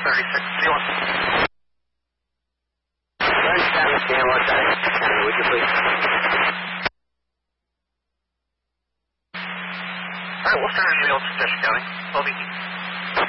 36. See you on. Turn 7, stand one second. County, would you please? Alright, we'll send an email to Cheshire County. 1218.